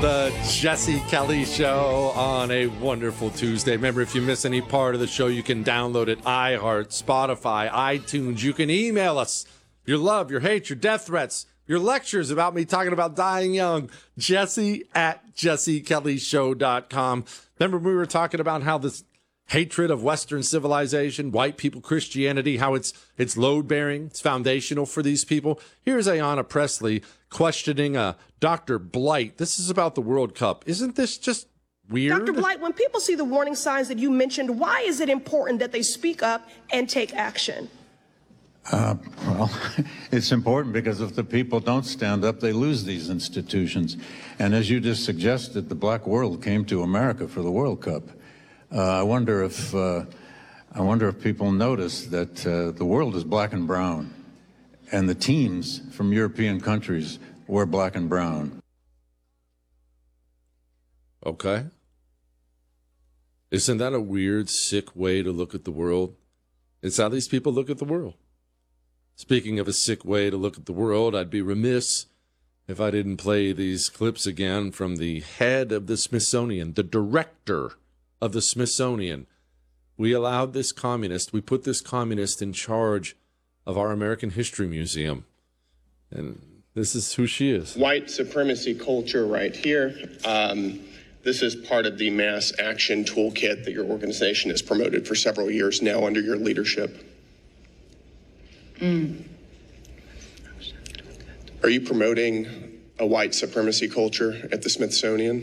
The Jesse Kelly Show on a wonderful Tuesday. Remember, if you miss any part of the show, you can download it. iHeart, Spotify, iTunes. You can email us your love, your hate, your death threats, your lectures about me talking about dying young. Jesse@jessekellyshow.com. Remember, we were talking about how this hatred of Western civilization, white people, Christianity, how it's load-bearing, it's foundational for these people. Here's Ayanna Pressley questioning Dr. Blight. This is about the World Cup. Isn't this just weird? Dr. Blight, when people see the warning signs that you mentioned, why is it important that they speak up and take action? Well, it's important because if the people don't stand up, they lose these institutions. And as you just suggested, the black world came to America for the World Cup. I wonder if people notice that the world is black and brown, and the teams from European countries wear black and brown. Okay. Isn't that a weird, sick way to look at the world? It's how these people look at the world. Speaking of a sick way to look at the world, I'd be remiss if I didn't play these clips again from the head of the Smithsonian, the director of the Smithsonian. We allowed this communist, we put this communist in charge of our American History Museum. And this is who she is. White supremacy culture right here. This is part of the mass action toolkit that your organization has promoted for several years now under your leadership. Are you promoting a white supremacy culture at the Smithsonian?